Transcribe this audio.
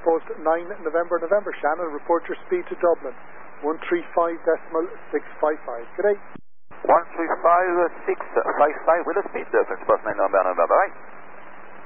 Post 9 November. Shannon, report your speed to Dublin. 135.655. Good day. 135.655 with a speed, French Post 9 November. Right.